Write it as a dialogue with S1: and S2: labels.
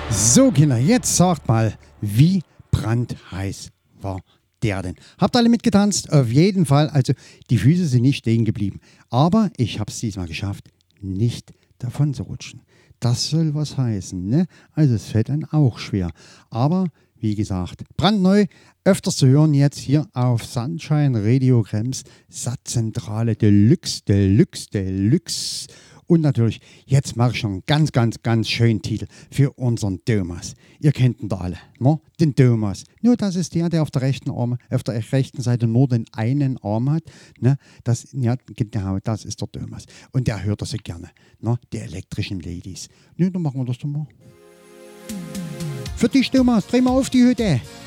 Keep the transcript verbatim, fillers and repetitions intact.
S1: So, Kinder, jetzt sagt mal, wie brandheiß war der denn? Habt alle mitgetanzt? Auf jeden Fall. Also, die Füße sind nicht stehen geblieben. Aber ich habe es diesmal geschafft, nicht davon zu rutschen. Das soll was heißen, ne? Also, es fällt dann auch schwer. Aber, wie gesagt, brandneu, öfters zu hören jetzt hier auf Sunshine Radio Krems, Satzzentrale Deluxe, Deluxe, Deluxe. Und natürlich, jetzt mache ich schon einen ganz, ganz, ganz schönen Titel für unseren Thomas. Ihr kennt ihn da alle, ne? Den Thomas. Nur das ist der, der auf der rechten Arm, auf der rechten Seite nur den einen Arm hat. Ne? Das, ja, genau, das ist der Thomas. Und der hört das so gerne, ne? Die elektrischen Ladies. Ne, dann machen wir das doch mal. Für dich, Thomas, dreh mal auf die Hütte.